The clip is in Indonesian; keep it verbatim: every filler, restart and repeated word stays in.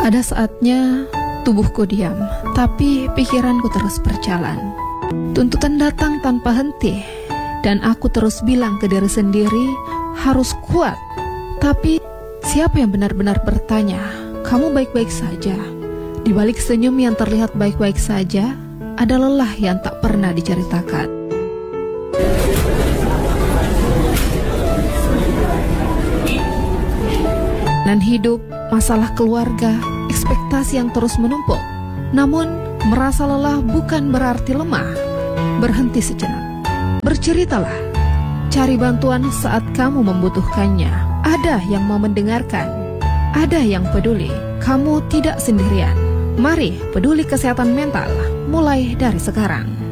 Ada saatnya tubuhku diam, tapi pikiranku terus berjalan. Tuntutan datang tanpa henti, dan aku terus bilang ke diri sendiri, harus kuat. Tapi siapa yang benar-benar bertanya, kamu baik-baik saja? Di balik senyum yang terlihat baik-baik saja, ada lelah yang tak pernah diceritakan. Dan hidup, masalah keluarga, ekspektasi yang terus menumpuk. Namun, merasa lelah bukan berarti lemah. Berhenti sejenak. Berceritalah. Cari bantuan saat kamu membutuhkannya. Ada yang mau mendengarkan. Ada yang peduli. Kamu tidak sendirian. Mari peduli kesehatan mental mulai dari sekarang.